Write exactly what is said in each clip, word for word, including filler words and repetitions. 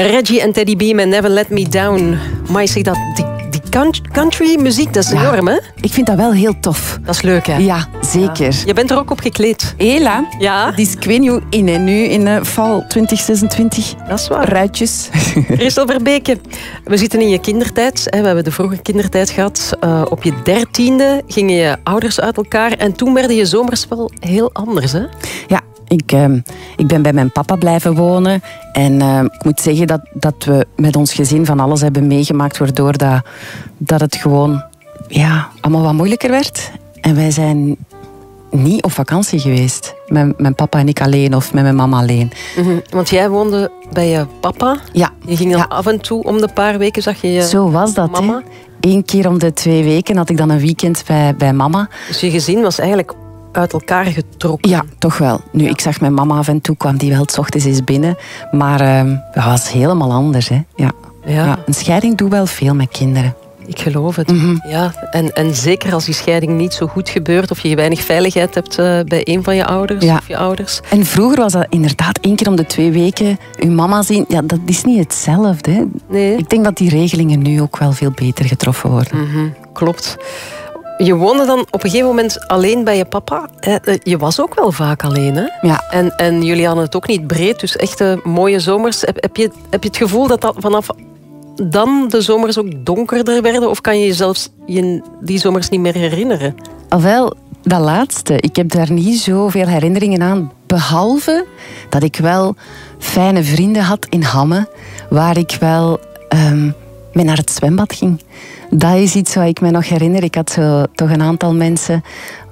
Reggie en Teddy B met Never Let Me Down. Maar je zegt dat die, die country muziek, dat is ja, enorm, hè? Ik vind dat wel heel tof. Dat is leuk, hè? Ja, zeker. Ja. Je bent er ook op gekleed. Hela. Ja. Die is ik weet niet hoe in, hè, nu in uh, val twintig zesentwintig. Dat is waar. Ruitjes. Christel Verbeke, we zitten in je kindertijd. Hè. We hebben de vroege kindertijd gehad. Uh, op je dertiende gingen je ouders uit elkaar. En toen werden je zomers wel heel anders, hè? Ja. Ik, uh, ik ben bij mijn papa blijven wonen. En uh, ik moet zeggen dat, dat we met ons gezin van alles hebben meegemaakt, waardoor dat, dat het gewoon ja, allemaal wat moeilijker werd. En wij zijn niet op vakantie geweest. Met mijn papa en ik alleen of met mijn mama alleen. Mm-hmm. Want jij woonde bij je papa. Ja. Je ging dan ja. af en toe om de paar weken, zag je je Zo was dat, mama. Eén keer om de twee weken had ik dan een weekend bij, bij mama. Dus je gezin was eigenlijk uit elkaar getrokken? Ja, toch wel. Nu, ik zag mijn mama af en toe, kwam die wel 's ochtends eens binnen. Maar uh, dat was helemaal anders, hè. Ja. Ja. Ja, een scheiding doet wel veel met kinderen. Ik geloof het. Mm-hmm. Ja, en, en zeker als die scheiding niet zo goed gebeurt of je weinig veiligheid hebt uh, bij een van je ouders ja. of je ouders. En vroeger was dat inderdaad één keer om de twee weken uw mama zien. Ja, dat is niet hetzelfde. Hè. Nee. Ik denk dat die regelingen nu ook wel veel beter getroffen worden. Mm-hmm. Klopt. Je woonde dan op een gegeven moment alleen bij je papa. Je was ook wel vaak alleen, hè? Ja. En, en jullie hadden het ook niet breed, dus echte mooie zomers. Heb, heb, je, heb je het gevoel dat dat vanaf dan de zomers ook donkerder werden? Of kan je je zelfs je die zomers niet meer herinneren? Wel, dat laatste. Ik heb daar niet zoveel herinneringen aan. Behalve dat ik wel fijne vrienden had in Hamme, waar ik wel um, mee naar het zwembad ging. Dat is iets wat ik me nog herinner. Ik had zo toch een aantal mensen.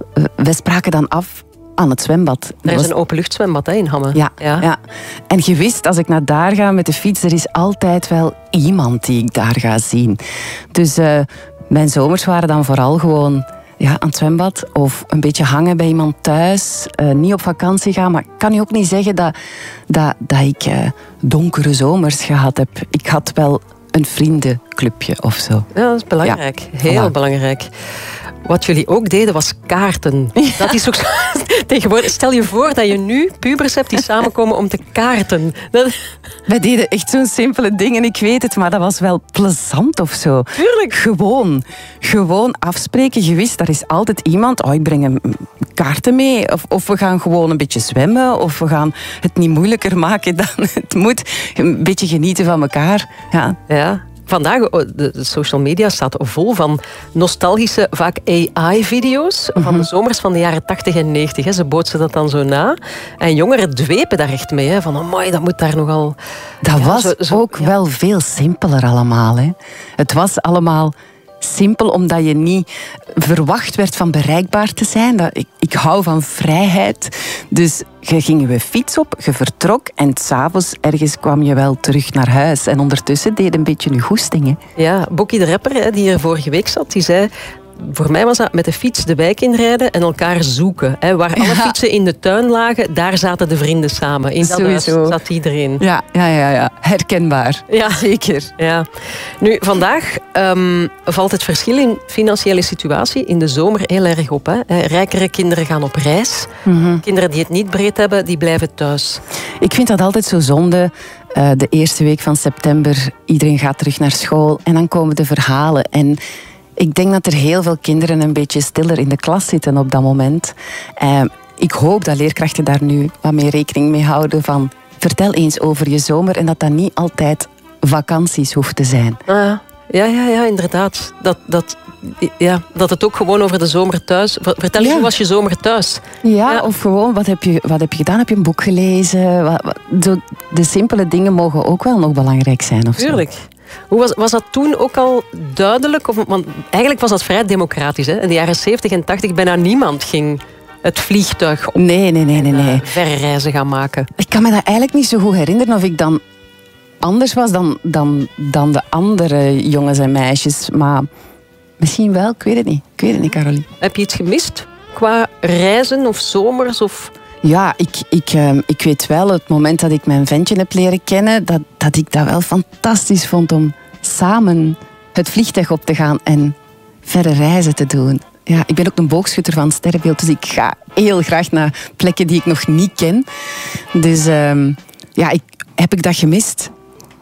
We spraken dan af aan het zwembad. Er is was... een openluchtzwembad hè, in Hamme. Ja, ja. ja. En je wist, als ik naar daar ga met de fiets, er is altijd wel iemand die ik daar ga zien. Dus uh, mijn zomers waren dan vooral gewoon ja, aan het zwembad of een beetje hangen bij iemand thuis. Uh, niet op vakantie gaan, maar ik kan je ook niet zeggen dat, dat, dat ik uh, donkere zomers gehad heb. Ik had wel een vriendenclubje of zo. Ja, dat is belangrijk. Ja. Heel voilà. belangrijk. Wat jullie ook deden, was kaarten. Ja. Dat is ook tegenwoordig. Stel je voor dat je nu pubers hebt die samenkomen om te kaarten. Dat... Wij deden echt zo'n simpele dingen, ik weet het, maar dat was wel plezant of zo. Tuurlijk. Gewoon. Gewoon afspreken. Je wist, er is altijd iemand. Oh, ik breng een kaarten mee. Of, of we gaan gewoon een beetje zwemmen. Of we gaan het niet moeilijker maken dan het moet. Een beetje genieten van elkaar. Ja. Ja. Vandaag, de social media staat vol van nostalgische, vaak A I-video's van de zomers van de jaren tachtig en negentig. Ze bootsen dat dan zo na. En jongeren dwepen daar echt mee. Hè, van, amai, dat moet daar nogal... Dat ja, was zo, zo, ook ja. wel veel simpeler allemaal. Hè. Het was allemaal simpel, omdat je niet verwacht werd van bereikbaar te zijn. Dat, ik, ik hou van vrijheid. Dus je ging je fiets op, je vertrok en 's avonds ergens kwam je wel terug naar huis. En ondertussen deed een beetje je goestingen. Ja, Bokkie de rapper, hè, die hier vorige week zat, die zei... Voor mij was dat met de fiets de wijk inrijden en elkaar zoeken. Hè. Waar alle ja. fietsen in de tuin lagen, daar zaten de vrienden samen. In dat Sowieso. huis zat iedereen. Ja, ja, ja, ja. Herkenbaar. Ja. Zeker. Ja. Nu, vandaag um, valt het verschil in financiële situatie in de zomer heel erg op. Hè. Rijkere kinderen gaan op reis. Mm-hmm. Kinderen die het niet breed hebben, die blijven thuis. Ik vind dat altijd zo zonde. Uh, de eerste week van september, iedereen gaat terug naar school. En dan komen de verhalen. En ik denk dat er heel veel kinderen een beetje stiller in de klas zitten op dat moment. Uh, ik hoop dat leerkrachten daar nu wat meer rekening mee houden van... Vertel eens over je zomer en dat dat niet altijd vakanties hoeft te zijn. Ah, ja, ja, ja, inderdaad. Dat, dat, ja, dat het ook gewoon over de zomer thuis... Vertel eens, ja. hoe was je zomer thuis? Ja, ja, of gewoon, wat heb, je, wat heb je gedaan? Heb je een boek gelezen? Wat, wat, de, de simpele dingen mogen ook wel nog belangrijk zijn. Of Tuurlijk. Zo. Hoe was, was dat toen ook al duidelijk? Of, want eigenlijk was dat vrij democratisch. Hè? In de jaren zeventig en tachtig bijna niemand ging het vliegtuig op nee, nee, nee, nee, nee. en, uh, verre reizen gaan maken. Ik kan me dat eigenlijk niet zo goed herinneren of ik dan anders was dan, dan, dan de andere jongens en meisjes. Maar misschien wel, ik weet het niet. Ik weet het niet, Caroline. Heb je iets gemist qua reizen of zomers? Of... Ja, ik, ik, uh, ik weet wel, het moment dat ik mijn ventje heb leren kennen, dat, dat ik dat wel fantastisch vond om samen het vliegtuig op te gaan en verre reizen te doen. Ja, ik ben ook een boogschutter van sterrenbeeld, dus ik ga heel graag naar plekken die ik nog niet ken. Dus uh, ja, ik, heb ik dat gemist?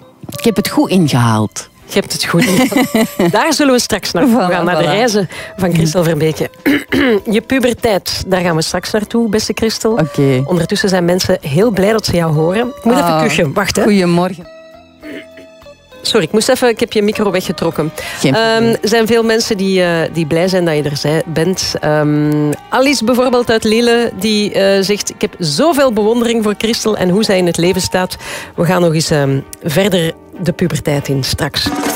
heb het goed ingehaald. Je hebt het goed ingehaald. Daar zullen we straks naartoe Voilà, gaan, naar de voilà. reizen van Christel Verbeke. Je puberteit, daar gaan we straks naartoe, beste Christel. Oké. Okay. Ondertussen zijn mensen heel blij dat ze jou horen. Ik moet Oh, even kuchen, wacht hè. Goedemorgen. Sorry, ik moest even, ik heb je micro weggetrokken. Geen probleem. Um, er zijn veel mensen die, uh, die blij zijn dat je er zij, bent. Um, Alice bijvoorbeeld uit Lille, die uh, zegt... Ik heb zoveel bewondering voor Christel en hoe zij in het leven staat. We gaan nog eens um, verder de puberteit in straks.